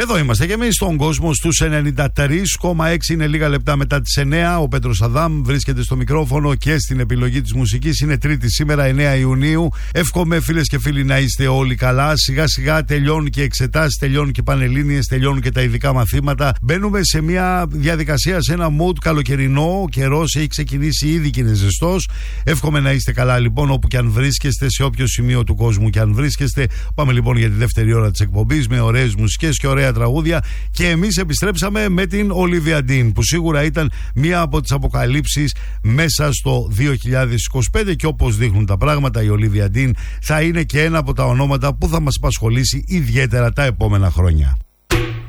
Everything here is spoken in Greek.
Εδώ είμαστε και εμείς στον κόσμο στους 93,6. Είναι λίγα λεπτά μετά τις 9. Ο Πέτρος Αδάμ βρίσκεται στο μικρόφωνο και στην επιλογή της μουσικής. Είναι Τρίτη σήμερα, 9 Ιουνίου. Εύχομαι, φίλες και φίλοι, να είστε όλοι καλά. Σιγά σιγά τελειώνουν και εξετάσεις, τελειώνουν και πανελλήνιες, τελειώνουν και τα ειδικά μαθήματα. Μπαίνουμε σε μια διαδικασία, σε ένα mood καλοκαιρινό. Ο καιρός έχει ξεκινήσει ήδη και είναι ζεστός. Εύχομαι να είστε καλά λοιπόν όπου και αν βρίσκεστε, σε όποιο σημείο του κόσμου και αν βρίσκεστε. Πάμε λοιπόν για τη δεύτερη ώρα της εκπομπής με ωραίες μουσικές και ωραία τραγούδια. Και εμείς επιστρέψαμε με την Olivia Dean, που σίγουρα ήταν μία από τις αποκαλύψεις μέσα στο 2025, και όπως δείχνουν τα πράγματα, η Olivia Dean θα είναι και ένα από τα ονόματα που θα μας απασχολήσει ιδιαίτερα τα επόμενα χρόνια.